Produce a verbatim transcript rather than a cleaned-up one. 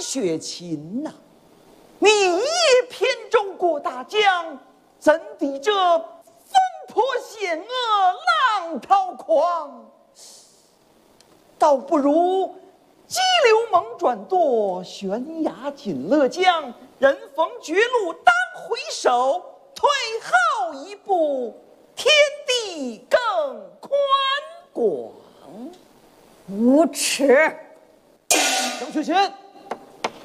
雪琴呐、啊，你也偏中过大江，怎敌这风波险恶，浪涛狂？倒不如激流猛转舵，悬崖紧勒江，人逢绝路当回首，退后一步，天地更宽广。 无耻！ 张雪琴。